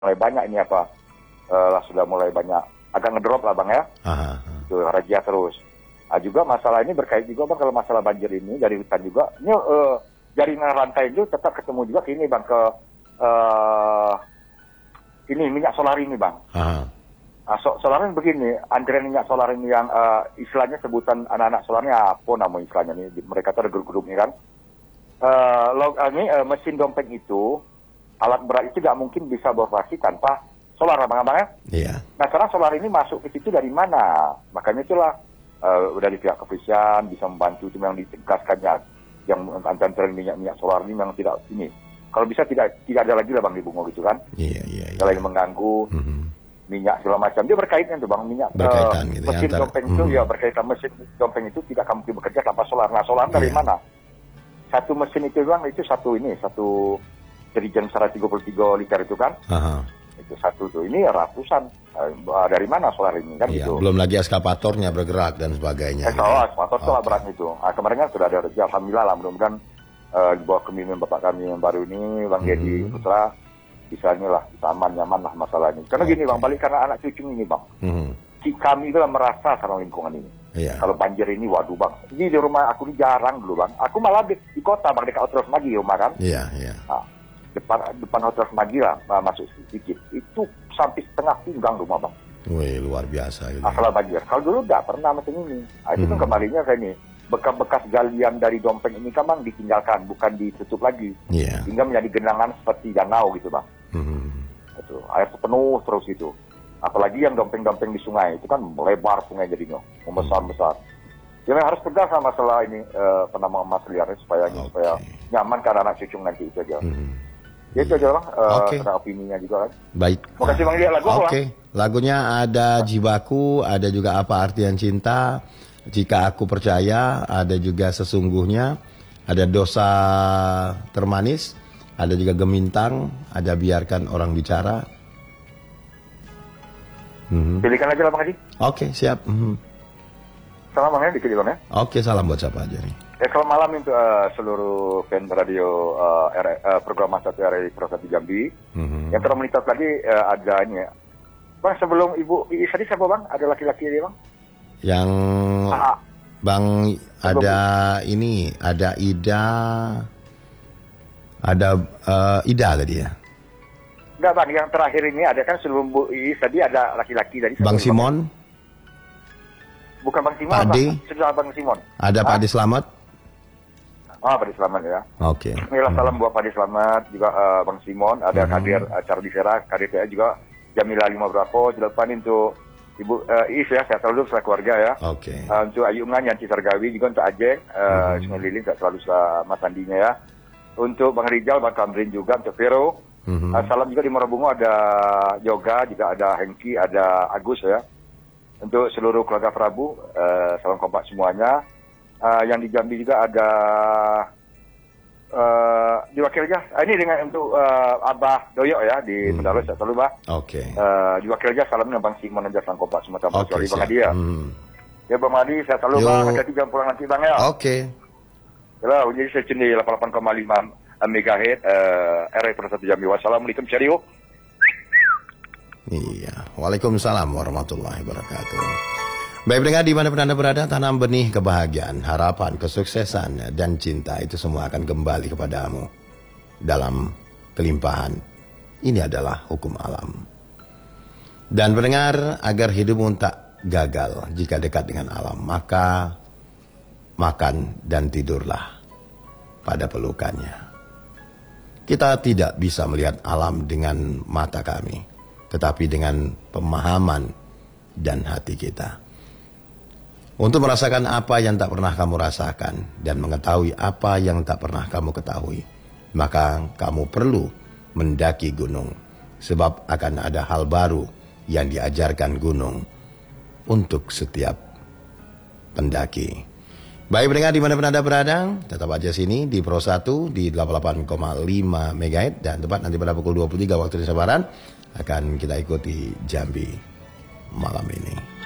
mulai banyak ini sudah mulai banyak agak ngedrop lah Bang ya. Itu razia terus. Juga masalah ini berkait juga Bang, kalau masalah banjir ini dari hutan juga, ini jaringan rantai itu tetap ketemu juga ke ini Bang, ke ini minyak solar ini Bang. Solar ini begini, antrian minyak solar ini yang istilahnya sebutan anak-anak solarnya apa nama istilahnya nih, mereka tuh ada grup-grup ini kan. Mesin dompet itu, alat berat itu nggak mungkin bisa beroperasi tanpa solar Abang-abang ya. Iya. Nah sekarang solar ini masuk ke situ dari mana? Makanya itulah dari pihak kepolisian bisa membantu, itu yang ditegaskannya yang antara minyak solar ini memang tidak ini. Kalau bisa tidak ada lagi lah Bang di Bungo gitu kan. Iya. Kalau ini mengganggu minyak segala macam, dia berkaitan tuh Bang, minyak berkaitan gitu, mesin dompeng itu ya berkaitan, mesin dompeng itu tidak akan mungkin bekerja tanpa solar. Nah solar dari mana? Satu mesin itu Bang, itu satu jerigen 133 liter itu kan. Itu satu tuh, ini ratusan. Dari mana solar ini kan gitu. Belum lagi eskapatornya bergerak dan sebagainya. Eskapator itu lah berat itu. Kemarin kan sudah ada rezeki, alhamdulillah lah, mudah-mudahan di bawah kepemimpinan bapak kami yang baru ini, Bang Gedi Putra, bisa aman, nyaman lah masalah ini. Karena gini Bang, balik karena anak cucu ini Bang. Kami itu merasa sama lingkungan ini. Kalau banjir ini, waduh Bang. Ini di rumah aku ini jarang dulu Bang. Aku malah di kota Bang, dekat Hotel Semagi rumah kan. Iya. Nah, depan Hotel Semagi lah, masuk sedikit. Itu sampai setengah pinggang rumah Bang. Wih, luar biasa. Gitu. Masalah banjir. Kalau dulu nggak pernah macam ini. Itu kan kembalinya kayak ini. Bekas-bekas galian dari dompeng ini kan Bang ditinggalkan, bukan ditutup lagi. Hingga menjadi genangan seperti danau gitu Bang. Itu air penuh terus itu. Apalagi yang dompeng-dompeng di sungai itu kan melebar sungai jadinya, membesar-besar. Jadi harus tegas sama masalah ini penambangan emas liarnya supaya nyaman karena anak cucu nanti itu aja. Itu aja Bang, kena opininya juga kan. Baik. Makasih Bang, lihat lagu Oke. Lagunya ada Jiwaku, ada juga Apa Artian Cinta, Jika Aku Percaya, ada juga Sesungguhnya, ada Dosa Termanis, ada juga Gemintang, ada Biarkan Orang Bicara. Pilihkan aja lah Bang Haji. Oke, siap. Salam Bang ya, dikit Bang ya. Oke, salam buat siapa aja nih. Selamat malam untuk seluruh fan radio program Satu RRI Provinsi Jambi. Yang termonitor tadi ada ini ya. Bang, sebelum Ibu Iis tadi siapa Bang? Ada laki-laki dia Bang? Yang Bang ada ini, ada Ida, ada Ida tadi ya. Enggak Bang, yang terakhir ini ada kan sebelum Bu Iis tadi ada laki-laki tadi. Bang Simon? Bukan Bang Simon, Pak D? Sudah Bang Simon. Ada Pak D Slamet? Pak D Slamet ya. Oke. Inilah salam buat Pak D Slamet, juga Bang Simon, ada Kadir Cardi Vera, Kadir PA juga, Jamila Lima Bravo, depan untuk Ibu Is ya, sehat selalu setelah keluarga ya. Oke. Untuk Ayungan, Yanti Sargawi, juga untuk Ajeng, Sungai Lilin, sehat selalu selamat mandinya ya. Untuk Bang Rijal, Bang Kamrin juga, untuk Vero. Salam juga di Morobungo ada Yoga, juga ada Hengki, ada Agus ya. Untuk seluruh keluarga Prabu, salam kompak semuanya. Yang di Jambi juga ada diwakilnya. Ini dengan untuk Abah Doyo ya di Mendalos, saya selalu Bah. Oke. Diwakilnya salamnya Bang Simon dan salam kompak semua tanpa kecuali Bang Adi ya. Ya Bang Adi, saya selalu Bang. Hati-hati jam pulang nanti Bang ya. Oke. Ya, jadi saya cendi 88,5 MHz RRI Provinsi Jambi. Wassalamualaikum Syariu. Iya, waalaikumsalam warahmatullahi wabarakatuh. Baik pendengar, dimanapun Anda berada, tanam benih kebahagiaan, harapan, kesuksesan, dan cinta itu semua akan kembali kepadamu dalam kelimpahan. Ini adalah hukum alam. Dan pendengar, agar hidupmu tak gagal jika dekat dengan alam, maka makan dan tidurlah pada pelukannya. Kita tidak bisa melihat alam dengan mata kami, tetapi dengan pemahaman dan hati kita. Untuk merasakan apa yang tak pernah kamu rasakan dan mengetahui apa yang tak pernah kamu ketahui, maka kamu perlu mendaki gunung, sebab akan ada hal baru yang diajarkan gunung untuk setiap pendaki. Baik pendengar, dimanapun Anda berada, tetap aja sini di Pro 1 di 88,5 MHz, dan tepat nanti pada pukul 23 waktu Indonesia Barat akan kita ikuti Jambi malam ini.